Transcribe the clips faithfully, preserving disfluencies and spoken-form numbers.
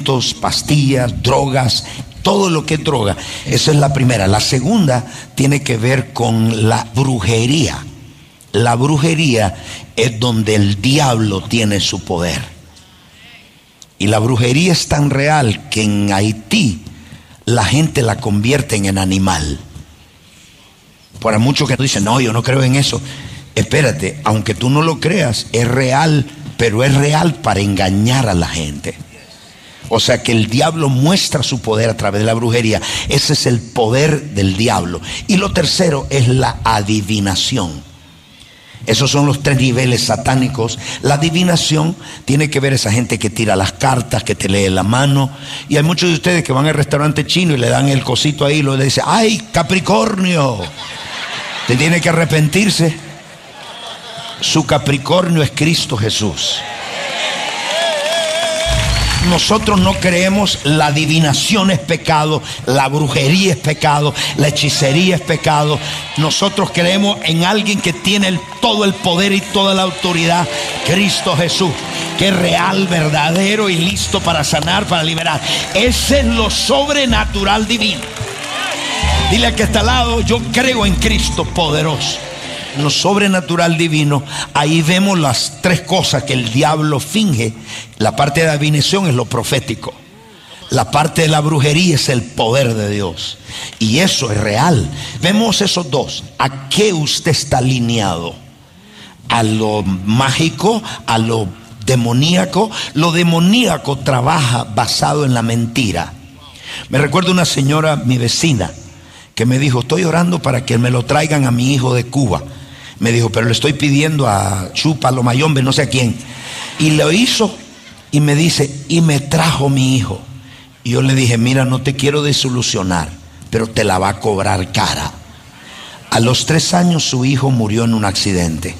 medicamentos, pastillas, drogas, todo lo que es droga. Esa es la primera. La segunda tiene que ver con la brujería. La brujería es donde el diablo tiene su poder. Y la brujería es tan real que en Haití la gente la convierten en animal. Para muchos que dicen, no, yo no creo en eso. Espérate, aunque tú no lo creas, es real, pero es real para engañar a la gente. O sea que el diablo muestra su poder a través de la brujería. Ese es el poder del diablo. Y lo tercero es la adivinación. Esos son los tres niveles satánicos. La adivinación tiene que ver esa gente que tira las cartas, que te lee la mano. Y hay muchos de ustedes que van al restaurante chino y le dan el cosito ahí y le dicen, ¡ay, Capricornio! Te tiene que arrepentirse. Su Capricornio es Cristo Jesús. Nosotros no creemos, la adivinación es pecado, la brujería es pecado, la hechicería es pecado. Nosotros creemos en alguien que tiene el, todo el poder y toda la autoridad, Cristo Jesús, que es real, verdadero y listo para sanar, para liberar. Ese es lo sobrenatural divino. Dile al que está al lado, yo creo en Cristo poderoso. Lo sobrenatural divino, ahí vemos las tres cosas que el diablo finge. La parte de la adivinación es lo profético. La parte de la brujería es el poder de Dios. Y eso es real. Vemos esos dos. ¿A qué usted está alineado? ¿A lo mágico? ¿A lo demoníaco? Lo demoníaco trabaja basado en la mentira. Me recuerdo una señora, mi vecina, que me dijo, estoy orando para que me lo traigan a mi hijo de Cuba. Me dijo, pero le estoy pidiendo a Chupa, Lomayombe, no sé a quién. Y lo hizo y me dice, y me trajo mi hijo. Y yo le dije, mira, no te quiero desilusionar, pero te la va a cobrar cara. A los tres años su hijo murió en un accidente.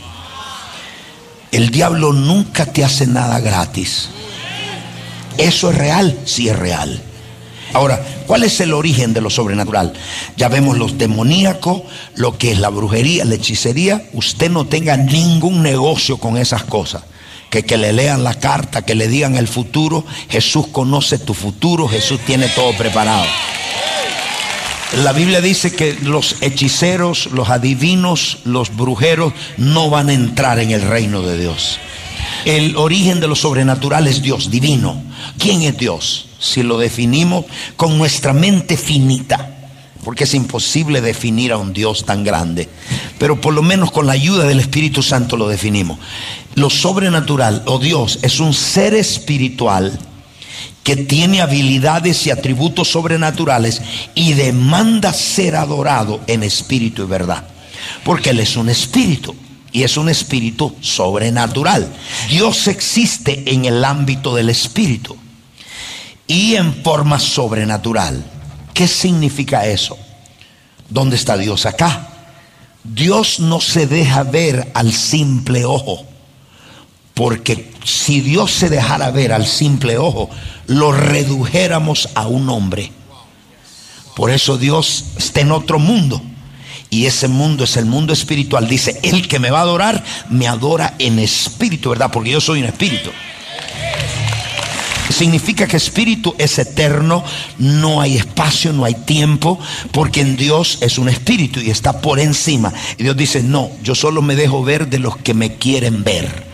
El diablo nunca te hace nada gratis. ¿Eso es real? Sí es real. Ahora, ¿cuál es el origen de lo sobrenatural? Ya vemos los demoníacos, lo que es la brujería, la hechicería. Usted no tenga ningún negocio con esas cosas. Que, que le lean la carta, que le digan el futuro. Jesús conoce tu futuro, Jesús tiene todo preparado. La Biblia dice que los hechiceros, los adivinos, los brujeros no van a entrar en el reino de Dios. El origen de lo sobrenatural es Dios, divino. ¿Quién es Dios? Si lo definimos con nuestra mente finita, porque es imposible definir a un Dios tan grande, pero por lo menos con la ayuda del Espíritu Santo lo definimos. Lo sobrenatural o Dios es un ser espiritual que tiene habilidades y atributos sobrenaturales y demanda ser adorado en espíritu y verdad, porque Él es un espíritu. Y es un espíritu sobrenatural. Dios existe en el ámbito del espíritu y en forma sobrenatural. ¿Qué significa eso? ¿Dónde está Dios? Acá. Dios no se deja ver al simple ojo, porque si Dios se dejara ver al simple ojo, lo redujéramos a un hombre. Por eso Dios está en otro mundo. Y ese mundo es el mundo espiritual. Dice, el que me va a adorar, me adora en espíritu, ¿verdad? Porque yo soy un espíritu. Significa que espíritu es eterno, no hay espacio, no hay tiempo, porque en Dios es un espíritu y está por encima. Y Dios dice, no, yo solo me dejo ver de los que me quieren ver.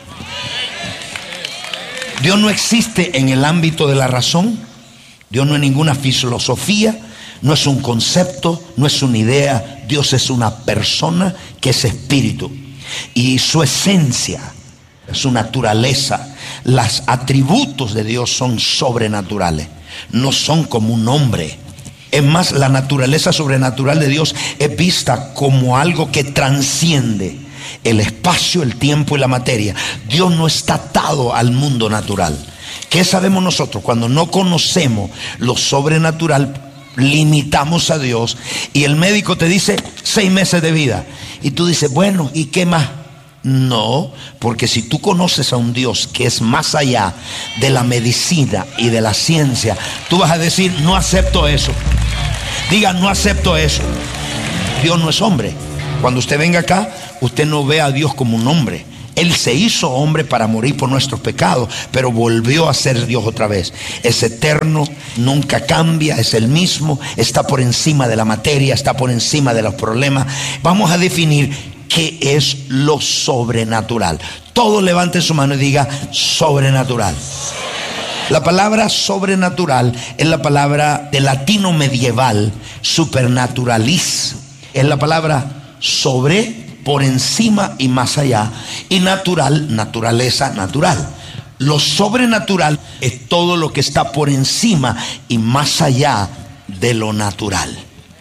Dios no existe en el ámbito de la razón. Dios no es ninguna filosofía. No es un concepto, no es una idea. Dios es una persona que es espíritu. Y su esencia, su naturaleza, los atributos de Dios son sobrenaturales. No son como un hombre. Es más, la naturaleza sobrenatural de Dios es vista como algo que transciende el espacio, el tiempo y la materia. Dios no está atado al mundo natural. ¿Qué sabemos nosotros? Cuando no conocemos lo sobrenatural, limitamos a Dios y el médico te dice seis meses de vida y tú dices, bueno, ¿y qué más? No, porque si tú conoces a un Dios que es más allá de la medicina y de la ciencia, tú vas a decir, no acepto eso. Diga, no acepto eso. Dios no es hombre. Cuando usted venga acá, usted no ve a Dios como un hombre. Él se hizo hombre para morir por nuestros pecados, pero volvió a ser Dios otra vez. Es eterno, nunca cambia, es el mismo, está por encima de la materia, está por encima de los problemas. Vamos a definir qué es lo sobrenatural. Todos levanten su mano y diga sobrenatural. La palabra sobrenatural es la palabra de latino medieval, supernaturalis. Es la palabra sobre, por encima y más allá. Y natural, naturaleza, natural. Lo sobrenatural es todo lo que está por encima y más allá de lo natural.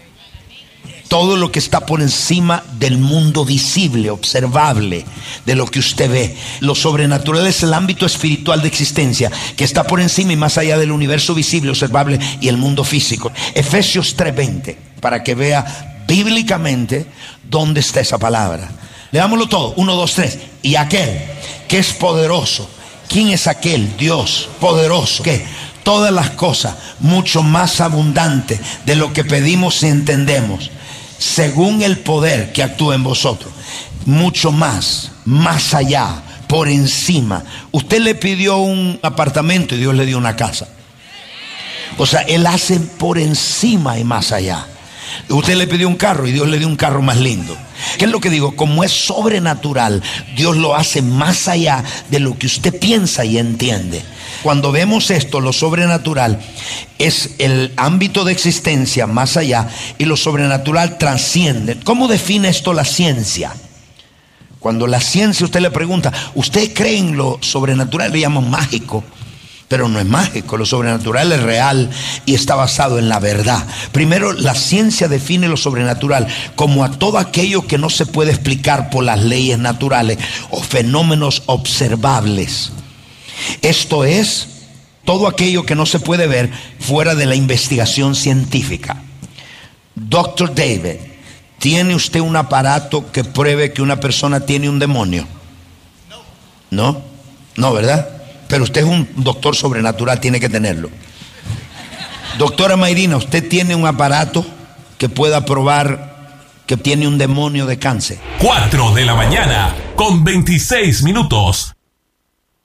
Todo lo que está por encima del mundo visible, observable, de lo que usted ve. Lo sobrenatural es el ámbito espiritual de existencia que está por encima y más allá del universo visible, observable y el mundo físico. Efesios tres veinte, para que vea bíblicamente dónde está esa palabra. Leámoslo todo, uno, dos, tres. Y aquel que es poderoso. ¿Quién es aquel? Dios poderoso. ¿Qué? Todas las cosas, mucho más abundante de lo que pedimos y entendemos, según el poder que actúa en vosotros. Mucho más, más allá, por encima. Usted le pidió un apartamento y Dios le dio una casa. O sea, Él hace por encima y más allá. Usted le pidió un carro y Dios le dio un carro más lindo. ¿Qué es lo que digo? Como es sobrenatural, Dios lo hace más allá de lo que usted piensa y entiende. Cuando vemos esto, lo sobrenatural es el ámbito de existencia más allá, y lo sobrenatural trasciende. ¿Cómo define esto la ciencia? Cuando la ciencia usted le pregunta, ¿usted cree en lo sobrenatural? Le llaman mágico. Pero no es mágico, lo sobrenatural es real y está basado en la verdad. Primero, la ciencia define lo sobrenatural como a todo aquello que no se puede explicar por las leyes naturales o fenómenos observables. Esto es, todo aquello que no se puede ver fuera de la investigación científica. doctor David, ¿tiene usted un aparato que pruebe que una persona tiene un demonio? No, no, ¿verdad? Pero usted es un doctor sobrenatural, tiene que tenerlo. Doctora Mayrina, ¿usted tiene un aparato que pueda probar que tiene un demonio de cáncer? cuatro de la mañana con veintiséis minutos.